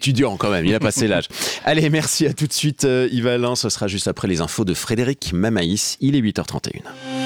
étudiant quand même, il a passé l'âge. Allez, merci, à tout de suite Yves Alain, ce sera juste après les infos de Frédéric Mamaïs, il est 8h31.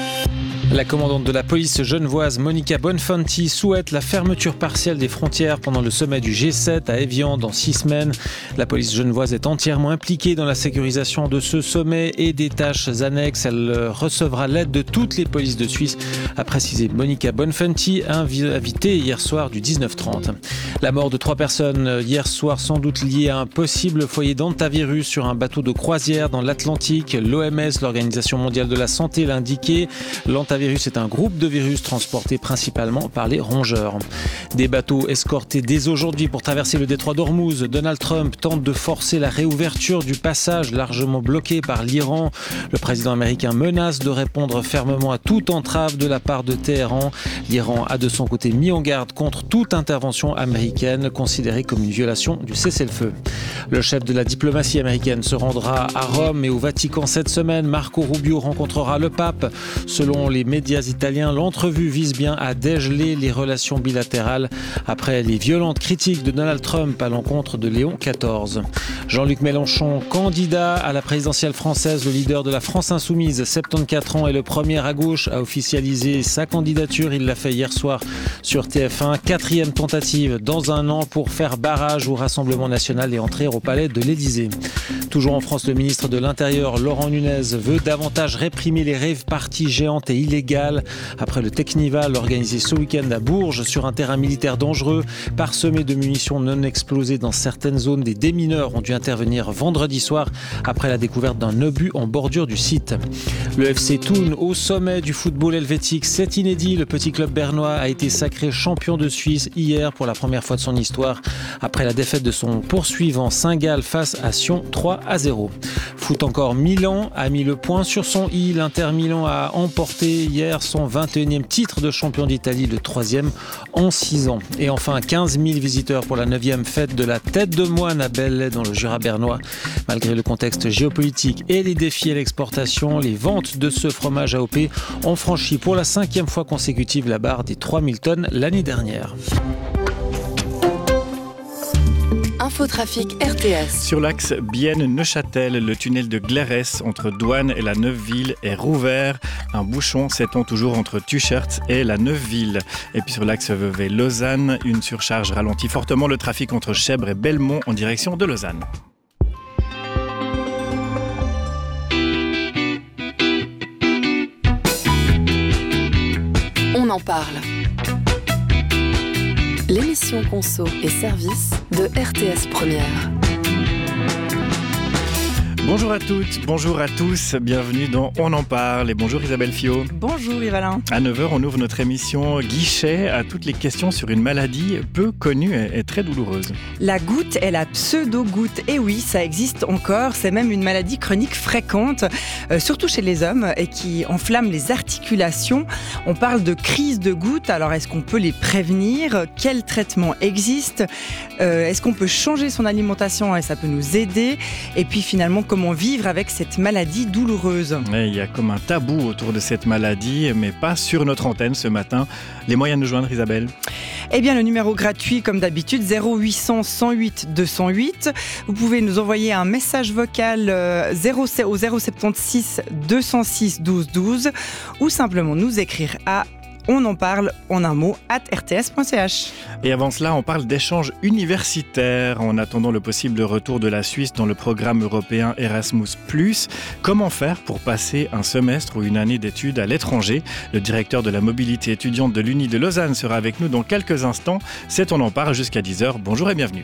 La commandante de la police genevoise, Monica Bonfanti, souhaite la fermeture partielle des frontières pendant le sommet du G7 à Évian dans 6 semaines. La police genevoise est entièrement impliquée dans la sécurisation de ce sommet et des tâches annexes. Elle recevra l'aide de toutes les polices de Suisse, a précisé Monica Bonfanti, invitée hier soir du 19h30. La mort de 3 personnes hier soir, sans doute liée à un possible foyer d'hantavirus sur un bateau de croisière dans l'Atlantique. L'OMS, l'Organisation mondiale de la santé, l'a indiqué. L'hantavirus est un groupe de virus transportés principalement par les rongeurs. Des bateaux escortés dès aujourd'hui pour traverser le détroit d'Ormuz. Donald Trump tente de forcer la réouverture du passage largement bloqué par l'Iran. Le président américain menace de répondre fermement à toute entrave de la part de Téhéran. L'Iran a de son côté mis en garde contre toute intervention américaine considérée comme une violation du cessez-le-feu. Le chef de la diplomatie américaine se rendra à Rome et au Vatican cette semaine. Marco Rubio rencontrera le pape. Selon les médias italiens, l'entrevue vise bien à dégeler les relations bilatérales après les violentes critiques de Donald Trump à l'encontre de Léon XIV. Jean-Luc Mélenchon, candidat à la présidentielle française, le leader de la France Insoumise, 74 ans, est le premier à gauche à officialiser sa candidature. Il l'a fait hier soir sur TF1. 4e tentative dans un an pour faire barrage au Rassemblement national et entrer au palais de l'Élysée. Toujours en France, le ministre de l'Intérieur, Laurent Nunez, veut davantage réprimer les rave-parties géantes et illégales. Après le Technival organisé ce week-end à Bourges sur un terrain militaire dangereux, parsemé de munitions non explosées dans certaines zones, des démineurs ont dû intervenir vendredi soir après la découverte d'un obus en bordure du site. Le FC Thun au sommet du football helvétique, c'est inédit. Le petit club bernois a été sacré champion de Suisse hier pour la première fois de son histoire après la défaite de son poursuivant Saint-Gall face à Sion 3-0. Foot encore, Milan a mis le point sur son i. L'Inter Milan a emporté hier son 21e titre de champion d'Italie, le 3e en 6 ans. Et enfin, 15 000 visiteurs pour la 9e fête de la tête de moine à Belley dans le Jura bernois. Malgré le contexte géopolitique et les défis à l'exportation, les ventes de ce fromage AOP ont franchi pour la 5e fois consécutive la barre des 3000 tonnes l'année dernière. Infotrafic RTS. Sur l'axe Bienne-Neuchâtel, le tunnel de Glérès entre Douane et la Neuveville est rouvert. Un bouchon s'étend toujours entre Tuchertz et la Neuveville. Et puis sur l'axe Vevey-Lausanne, une surcharge ralentit fortement le trafic entre Chèvres et Belmont en direction de Lausanne. On en parle. L'émission Conso et Services de RTS Première. Bonjour à toutes, bonjour à tous, bienvenue dans On en parle et bonjour Isabelle Fiot. Bonjour Yves Alain. À 9h, on ouvre notre émission Guichet à toutes les questions sur une maladie peu connue et très douloureuse. La goutte est la pseudo-goutte. Et oui, ça existe encore, c'est même une maladie chronique fréquente, surtout chez les hommes et qui enflamme les articulations. On parle de crise de goutte, alors est-ce qu'on peut les prévenir ? Quel traitement existe ? Est-ce qu'on peut changer son alimentation et ça peut nous aider ? Et puis finalement, comment vivre avec cette maladie douloureuse. Il y a comme un tabou autour de cette maladie, mais pas sur notre antenne ce matin. Les moyens de nous joindre, Isabelle ? Eh bien, le numéro gratuit, comme d'habitude, 0800 108 208. Vous pouvez nous envoyer un message vocal au 076 206 12 12 ou simplement nous écrire à On en parle en un mot @rts.ch. Et avant cela, on parle d'échanges universitaires en attendant le possible retour de la Suisse dans le programme européen Erasmus+. Comment faire pour passer un semestre ou une année d'études à l'étranger ? Le directeur de la mobilité étudiante de l'Uni de Lausanne sera avec nous dans quelques instants. C'est On en parle jusqu'à 10h. Bonjour et bienvenue.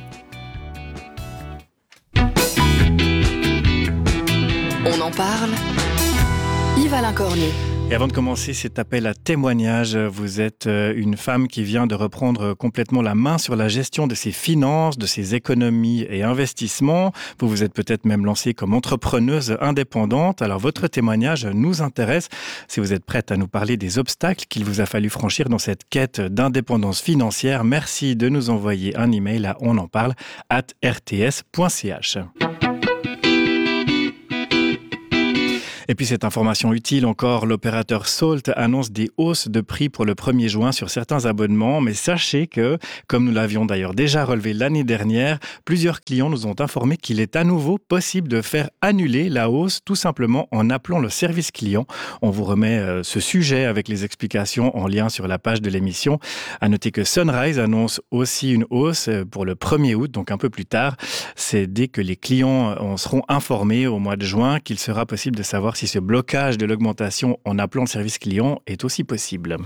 On en parle. Yves Alain Cornu. Et avant de commencer cet appel à témoignage, vous êtes une femme qui vient de reprendre complètement la main sur la gestion de ses finances, de ses économies et investissements. Vous vous êtes peut-être même lancée comme entrepreneuse indépendante. Alors votre témoignage nous intéresse. Si vous êtes prête à nous parler des obstacles qu'il vous a fallu franchir dans cette quête d'indépendance financière, merci de nous envoyer un email à onenparle@rts.ch. Et puis cette information utile encore, l'opérateur Salt annonce des hausses de prix pour le 1er juin sur certains abonnements. Mais sachez que, comme nous l'avions d'ailleurs déjà relevé l'année dernière, plusieurs clients nous ont informé qu'il est à nouveau possible de faire annuler la hausse tout simplement en appelant le service client. On vous remet ce sujet avec les explications en lien sur la page de l'émission. À noter que Sunrise annonce aussi une hausse pour le 1er août, donc un peu plus tard. C'est dès que les clients en seront informés au mois de juin qu'il sera possible de savoir si ce blocage de l'augmentation en appelant le service client est aussi possible.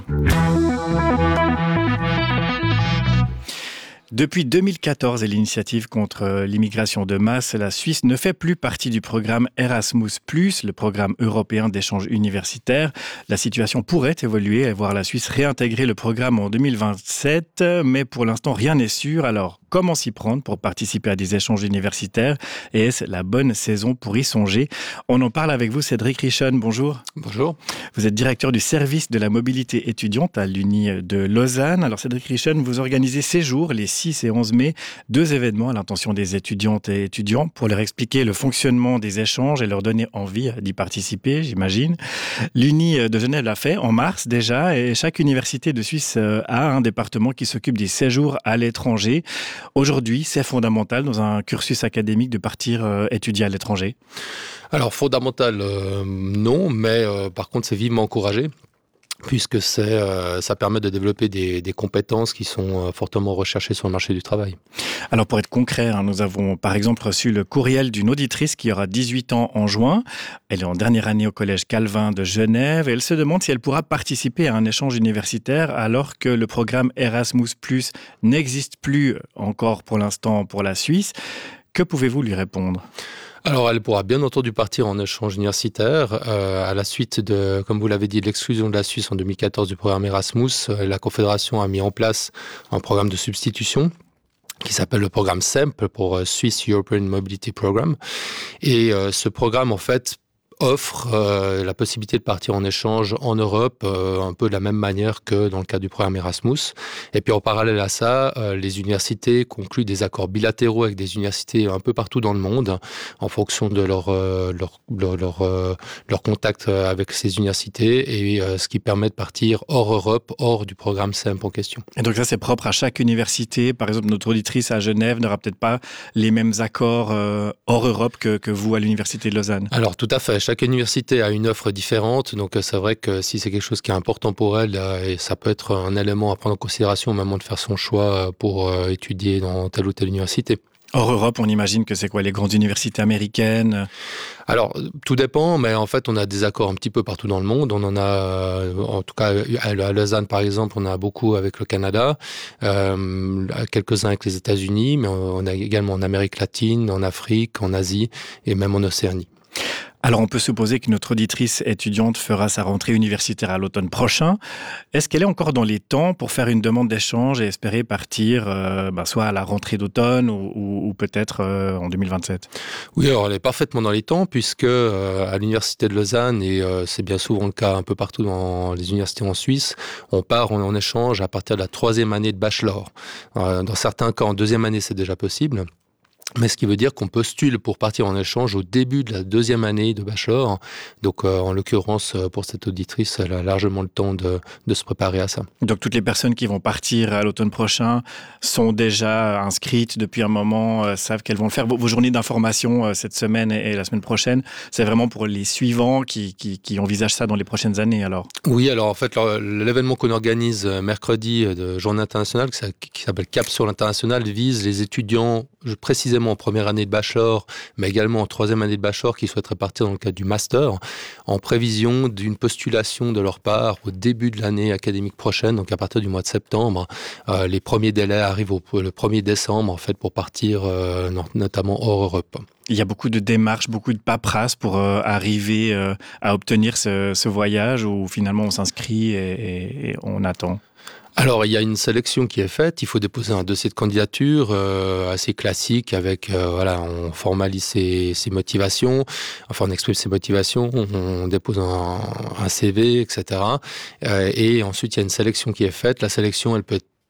Depuis 2014 et l'initiative contre l'immigration de masse, la Suisse ne fait plus partie du programme Erasmus+, le programme européen d'échange universitaire. La situation pourrait évoluer et voir la Suisse réintégrer le programme en 2027, mais pour l'instant rien n'est sûr. Alors, comment s'y prendre pour participer à des échanges universitaires et est-ce la bonne saison pour y songer? On en parle avec vous, Cédric Richen. Bonjour. Bonjour. Vous êtes directeur du service de la mobilité étudiante à l'Uni de Lausanne. Alors, Cédric Richen, vous organisez ces jours, les 6 et 11 mai, 2 événements à l'intention des étudiantes et étudiants pour leur expliquer le fonctionnement des échanges et leur donner envie d'y participer, j'imagine. L'Uni de Genève l'a fait en mars déjà et chaque université de Suisse a un département qui s'occupe des séjours à l'étranger. Aujourd'hui, c'est fondamental dans un cursus académique de partir étudier à l'étranger? Alors, fondamental, non, mais par contre, c'est vivement encouragé, puisque ça permet de développer des compétences qui sont fortement recherchées sur le marché du travail. Alors, pour être concret, nous avons par exemple reçu le courriel d'une auditrice qui aura 18 ans en juin. Elle est en dernière année au collège Calvin de Genève et elle se demande si elle pourra participer à un échange universitaire alors que le programme Erasmus+ n'existe plus encore pour l'instant pour la Suisse. Que pouvez-vous lui répondre ? Alors, elle pourra bien entendu partir en échange universitaire à la suite de, comme vous l'avez dit, de l'exclusion de la Suisse en 2014 du programme Erasmus. La Confédération a mis en place un programme de substitution qui s'appelle le programme SEMP pour Swiss European Mobility Program. Et ce programme, en fait, offre la possibilité de partir en échange en Europe un peu de la même manière que dans le cadre du programme Erasmus. Et puis en parallèle à ça, les universités concluent des accords bilatéraux avec des universités un peu partout dans le monde en fonction de leur contact avec ces universités et ce qui permet de partir hors Europe, hors du programme SEMP en question. Et donc ça, c'est propre à chaque université. Par exemple, notre auditrice à Genève n'aura peut-être pas les mêmes accords hors Europe que vous à l'université de Lausanne. Alors tout à fait. Chaque université a une offre différente, donc c'est vrai que si c'est quelque chose qui est important pour elle, et ça peut être un élément à prendre en considération au moment de faire son choix pour étudier dans telle ou telle université. Hors Europe, on imagine que c'est quoi, les grandes universités américaines? Alors, tout dépend, mais en fait, on a des accords un petit peu partout dans le monde. On en a, en tout cas, à Lausanne, par exemple, on a beaucoup avec le Canada, quelques-uns avec les États-Unis, mais on a également en Amérique latine, en Afrique, en Asie et même en Océanie. Alors, on peut supposer que notre auditrice étudiante fera sa rentrée universitaire à l'automne prochain. Est-ce qu'elle est encore dans les temps pour faire une demande d'échange et espérer partir soit à la rentrée d'automne ou peut-être en 2027 ? Oui, alors elle est parfaitement dans les temps puisque à l'université de Lausanne, et c'est bien souvent le cas un peu partout dans les universités en Suisse, on part en échange à partir de la 3e année de bachelor. Dans certains cas, en 2e année, c'est déjà possible. Mais ce qui veut dire qu'on postule pour partir en échange au début de la 2e année de bachelor. Donc, en l'occurrence, pour cette auditrice, elle a largement le temps de se préparer à ça. Donc, toutes les personnes qui vont partir à l'automne prochain sont déjà inscrites depuis un moment, savent qu'elles vont le faire. Vos journées d'information cette semaine et la semaine prochaine, c'est vraiment pour les suivants qui envisagent ça dans les prochaines années, alors ? Oui, alors en fait, l'événement qu'on organise mercredi de Journée internationale, qui s'appelle Cap sur l'international, vise les étudiants précisément en 1re année de bachelor, mais également en 3e année de bachelor qui souhaiteraient partir dans le cadre du master, en prévision d'une postulation de leur part au début de l'année académique prochaine, donc à partir du mois de septembre. Les premiers délais arrivent le 1er décembre, en fait, pour partir notamment hors Europe. Il y a beaucoup de démarches, beaucoup de paperasse pour arriver à obtenir ce voyage où finalement on s'inscrit et on attend. Alors, il y a une sélection qui est faite. Il faut déposer un dossier de candidature assez classique avec, on formalise ses motivations, enfin, on exprime ses motivations, on dépose un CV, etc. Et ensuite, il y a une sélection qui est faite. La sélection, elle peut être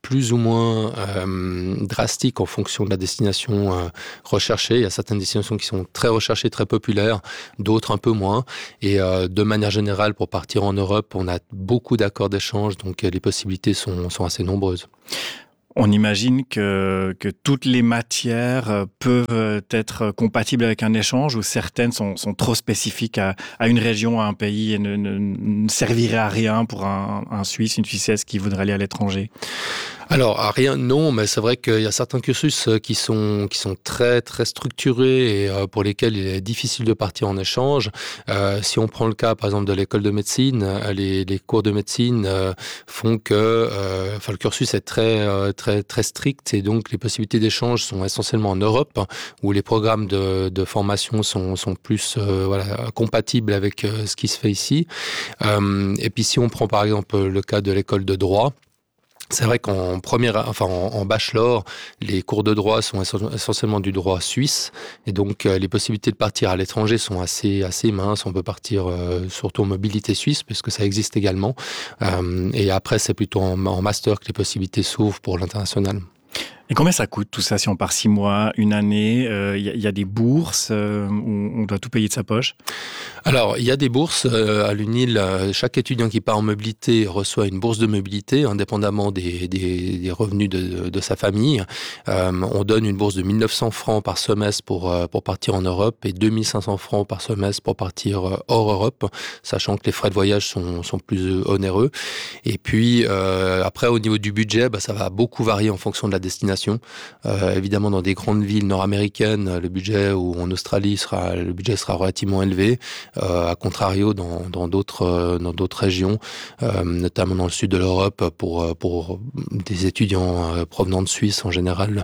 plus ou moins drastique en fonction de la destination recherchée. Il y a certaines destinations qui sont très recherchées, très populaires, d'autres un peu moins. Et de manière générale, pour partir en Europe, on a beaucoup d'accords d'échange, donc les possibilités sont assez nombreuses. On imagine que toutes les matières peuvent être compatibles avec un échange ou certaines sont trop spécifiques à une région, à un pays et ne serviraient à rien pour un Suisse, une Suissesse qui voudrait aller à l'étranger. Alors, à rien, non, mais c'est vrai qu'il y a certains cursus qui sont très, très structurés et pour lesquels il est difficile de partir en échange. Si on prend le cas, par exemple, de l'école de médecine, les cours de médecine font que le cursus est très, très, très strict et donc les possibilités d'échange sont essentiellement en Europe où les programmes de formation sont plus compatibles avec ce qui se fait ici. Et puis, si on prend, par exemple, le cas de l'école de droit, c'est vrai qu'en bachelor, les cours de droit sont essentiellement du droit suisse et donc les possibilités de partir à l'étranger sont assez minces. On peut partir surtout en mobilité suisse puisque ça existe également. Et après, c'est plutôt en master que les possibilités s'ouvrent pour l'international. Et combien ça coûte tout ça si on part 6 mois, une année? Il y a des bourses où on doit tout payer de sa poche? Alors, il y a des bourses à l'UNIL. Chaque étudiant qui part en mobilité reçoit une bourse de mobilité, indépendamment des revenus de sa famille. On donne une bourse de 1 900 francs par semestre pour partir en Europe et 2 500 francs par semestre pour partir hors Europe, sachant que les frais de voyage sont plus onéreux. Et puis, après, au niveau du budget, ça va beaucoup varier en fonction de la destination. Évidemment, dans des grandes villes nord-américaines, le budget, ou en Australie, le budget sera relativement élevé. À contrario, dans d'autres régions, notamment dans le sud de l'Europe, pour des étudiants provenant de Suisse, en général,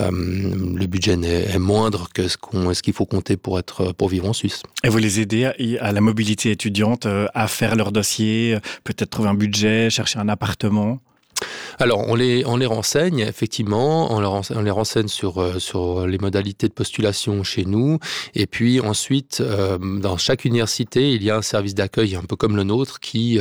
le budget est moindre que ce qu'il faut compter pour vivre en Suisse. Et vous les aidez à la mobilité étudiante, à faire leur dossier, peut-être trouver un budget, chercher un appartement? Alors, on les renseigne, effectivement, on les renseigne sur les modalités de postulation chez nous. Et puis ensuite, dans chaque université, il y a un service d'accueil un peu comme le nôtre qui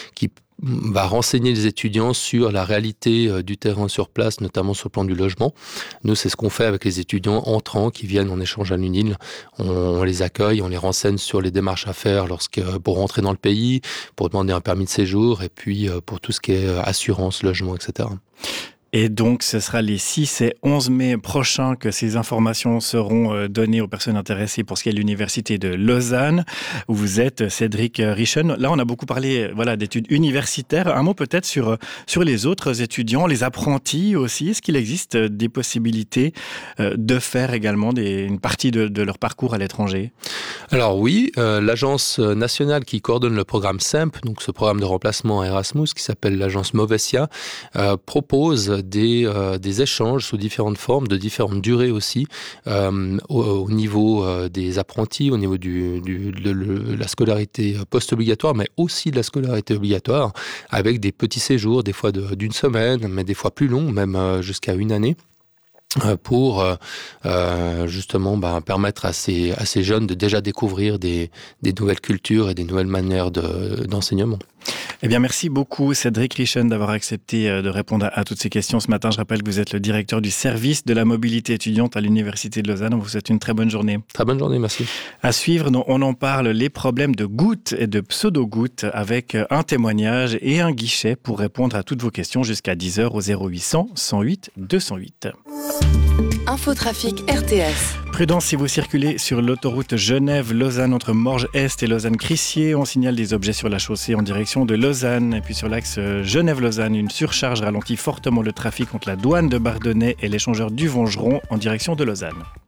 va renseigner les étudiants sur la réalité du terrain sur place, notamment sur le plan du logement. Nous, c'est ce qu'on fait avec les étudiants entrants qui viennent en échange à l'UNIL. On les accueille, on les renseigne sur les démarches à faire pour rentrer dans le pays, pour demander un permis de séjour et puis pour tout ce qui est assurance, logement, etc. Et donc, ce sera les 6 et 11 mai prochains que ces informations seront données aux personnes intéressées pour ce qui est de l'Université de Lausanne, où vous êtes, Cédric Richen. Là, on a beaucoup parlé d'études universitaires. Un mot peut-être sur les autres étudiants, les apprentis aussi. Est-ce qu'il existe des possibilités de faire également une partie de leur parcours à l'étranger? Alors oui, l'agence nationale qui coordonne le programme SEMP, donc ce programme de remplacement Erasmus, qui s'appelle l'agence Movesia, propose des échanges sous différentes formes, de différentes durées aussi, au niveau des apprentis, au niveau de la scolarité post-obligatoire, mais aussi de la scolarité obligatoire, avec des petits séjours, des fois d'une semaine, mais des fois plus longs, même jusqu'à une année, pour justement permettre à ces jeunes de déjà découvrir des nouvelles cultures et des nouvelles manières d'enseignement. Eh bien, merci beaucoup Cédric Richen d'avoir accepté de répondre à toutes ces questions ce matin. Je rappelle que vous êtes le directeur du service de la mobilité étudiante à l'Université de Lausanne. On vous souhaite une très bonne journée. Très bonne journée, merci. À suivre, on en parle, les problèmes de gouttes et de pseudo-gouttes avec un témoignage et un guichet pour répondre à toutes vos questions jusqu'à 10h au 0800 108 208. Infotrafic RTS. Prudence si vous circulez sur l'autoroute Genève-Lausanne entre Morges-Est et Lausanne-Crissier. On signale des objets sur la chaussée en direction de Lausanne. Et puis sur l'axe Genève-Lausanne, une surcharge ralentit fortement le trafic entre la douane de Bardonnay et l'échangeur du Vongeron en direction de Lausanne.